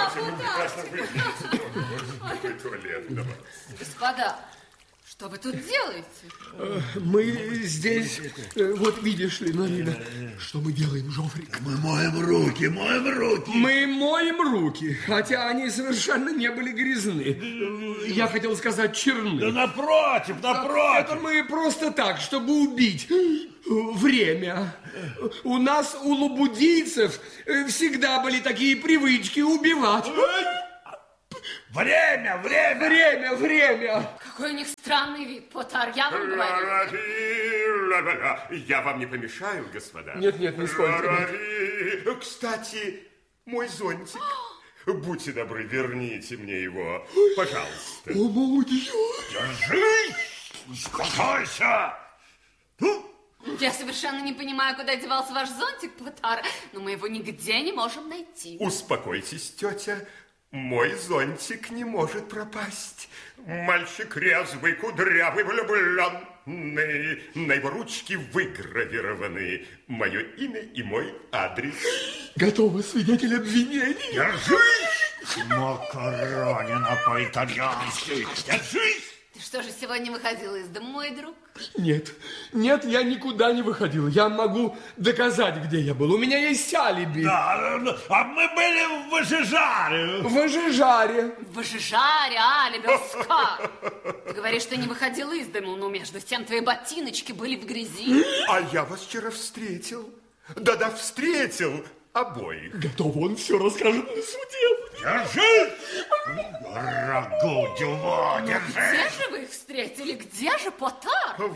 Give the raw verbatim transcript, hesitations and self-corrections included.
Какой туалет. Господа, что вы тут делаете? Мы здесь, вот видишь ли, Нарина, что мы делаем, Жофрик? Мы моем руки, моем руки. Мы моем руки, хотя они совершенно не были грязны. Я хотел сказать черны. Да напротив, напротив. Это мы просто так, чтобы убить время. У нас, у лабудийцев, всегда были такие привычки убивать. Время, время. Время, время. Какой у них странный вид, Потар, я вам говорю. Я вам не помешаю, господа? Нет, нет, нисколько. Кстати, мой зонтик. Будьте добры, верните мне его, пожалуйста. О, молодец. Держись, успокойся. Я совершенно не понимаю, куда девался ваш зонтик, Потар, но мы его нигде не можем найти. Успокойтесь, тетя. Мой зонтик не может пропасть. Мальчик резвый, кудрявый, влюбленный. На его ручке выгравированы мое имя и мой адрес. Готовы, свидетель обвинений. Держись! Макаронина по-итальянски. Держись! Ты что же сегодня выходил из дома, мой друг? Нет, нет, я никуда не выходил. Я могу доказать, где я был. У меня есть алиби. Да, а мы были в Важижаре. В Важижаре. В Важижаре, алиби, Оскар. Ты говоришь, что не выходил из дома, но между тем твои ботиночки были в грязи. А я вас вчера встретил. Да-да, встретил обоих. Готов, он все расскажет на суде. Держись! Дорогой Дюва, держись! Где же вы их встретили? Где же Потар?